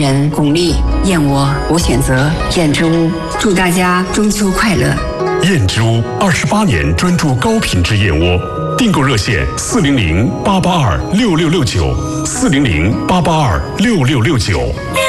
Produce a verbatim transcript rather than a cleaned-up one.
人巩俐，燕窝我选择燕之屋。祝大家中秋快乐！ 燕之屋二十八年专注高品质燕窝，订购热线四零零八八二六六六九，四零零八八二六六六九。